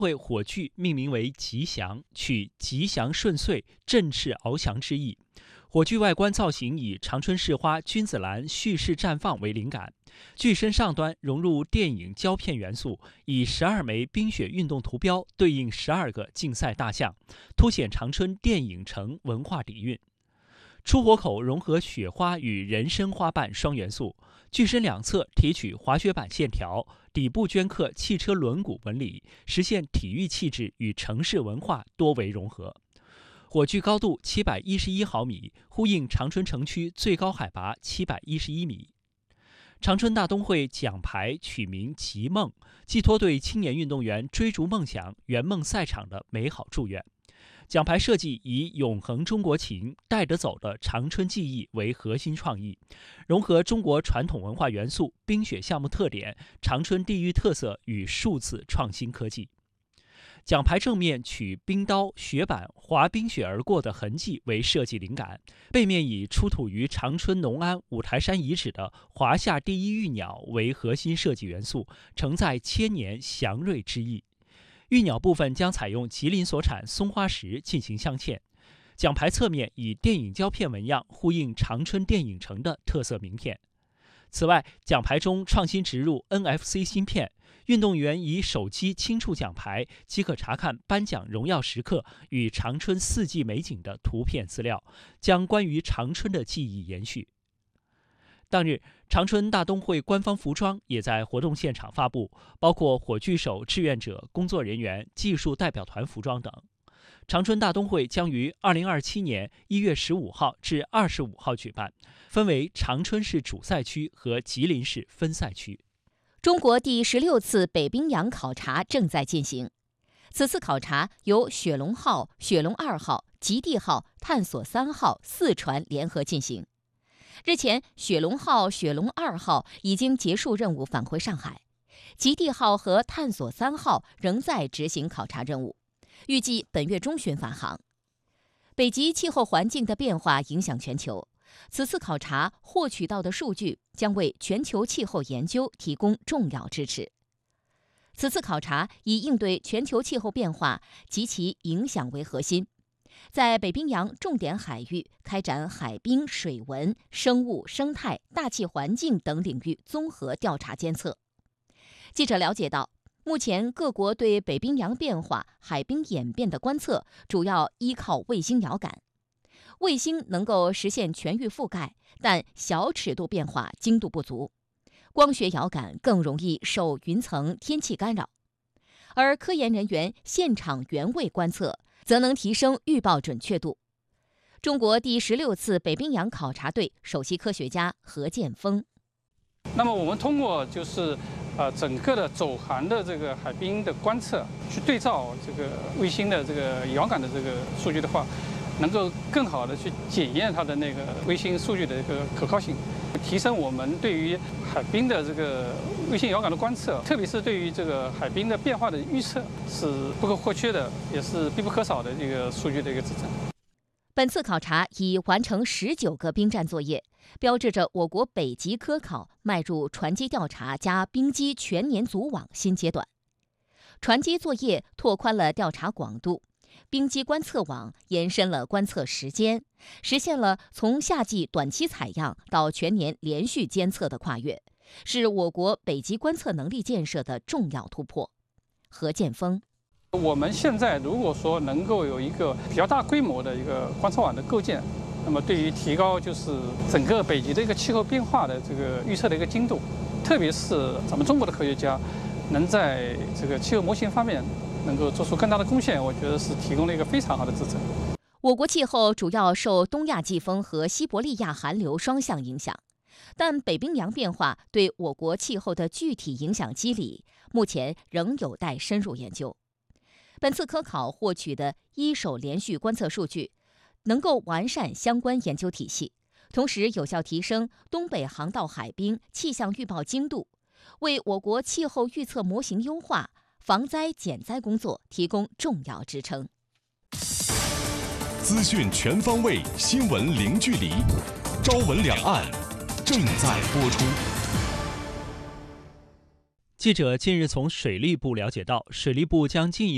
会火炬命名为吉祥，取吉祥顺遂、振翅翱翔之意。火炬外观造型以长春市花君子兰蓄势绽放为灵感，炬身上端融入电影胶片元素，以12枚冰雪运动图标对应12个竞赛大项，凸显长春电影城文化底蕴。出火口融合雪花与人参花瓣双元素，炬身两侧提取滑雪板线条，底部镌刻汽车轮毂纹理，实现体育气质与城市文化多维融合。火炬高度711毫米，呼应长春城区最高海拔711米。长春大冬会奖牌取名“极梦”，寄托对青年运动员追逐梦想、圆梦赛场的美好祝愿。奖牌设计以永恒中国情、带得走的长春记忆为核心创意，融合中国传统文化元素、冰雪项目特点、长春地域特色与数字创新科技。奖牌正面取冰刀、雪板滑冰雪而过的痕迹为设计灵感，背面以出土于长春农安五台山遗址的华夏第一玉鸟为核心设计元素，承载千年祥瑞之意。玉鸟部分将采用吉林所产松花石进行镶嵌。奖牌侧面以电影胶片纹样呼应长春电影城的特色名片。此外，奖牌中创新植入 NFC 芯片，运动员以手机轻触奖牌即可查看颁奖荣耀时刻与长春四季美景的图片资料，将关于长春的记忆延续。当日，长春大冬会官方服装也在活动现场发布，包括火炬手、志愿者、工作人员、技术代表团服装等。长春大冬会将于2027年1月15号至25号举办，分为长春市主赛区和吉林市分赛区。 中国第16次北冰洋考察正在进行。此次考察由雪龙号、雪龙2号、极地号、探索3号4船联合进行。日前，雪龙号、雪龙2号已经结束任务返回上海，极地号和探索3号仍在执行考察任务，预计本月中旬返航。北极气候环境的变化影响全球，此次考察获取到的数据将为全球气候研究提供重要支持。此次考察以应对全球气候变化及其影响为核心，在北冰洋重点海域开展海冰、水文、生物、生态、大气环境等领域综合调查监测。记者了解到，目前各国对北冰洋变化、海冰演变的观测主要依靠卫星遥感。卫星能够实现全域覆盖，但小尺度变化精度不足。光学遥感更容易受云层、天气干扰，而科研人员现场原位观测则能提升预报准确度。中国第16次北冰洋考察队首席科学家何建峰。 那么我们通过整个的走航的这个海冰的观测，去对照这个卫星的这个遥感的这个数据的话，能够更好的去检验它的那个卫星数据的一个可靠性，提升我们对于海冰的这个卫星遥感的观测，特别是对于这个海冰的变化的预测是不可或缺的，也是必不可少的这个数据的一个支撑。 本次考察已完成19个冰站作业，标志着我国北极科考迈入船机调查加冰机全年组网新阶段。船机作业拓宽了调查广度，冰机观测网延伸了观测时间，实现了从夏季短期采样到全年连续监测的跨越，是我国北极观测能力建设的重要突破。何建峰。 我们现在如果说能够有一个比较大规模的一个观测网的构建，那么对于提高整个北极的一个气候变化的这个预测的一个精度，特别是咱们中国的科学家能在这个气候模型方面能够做出更大的贡献，我觉得是提供了一个非常好的支撑。 我国气候主要受东亚季风和西伯利亚寒流双向影响，但北冰洋变化对我国气候的具体影响机理，目前仍有待深入研究。本次科考获取的一手连续观测数据，能够完善相关研究体系，同时有效提升东北航道海冰气象预报精度，为我国气候预测模型优化、防灾减灾工作提供重要支撑。 资讯全方位，新闻零距离，朝闻两岸正在播出。 记者近日从水利部了解到，水利部将进一步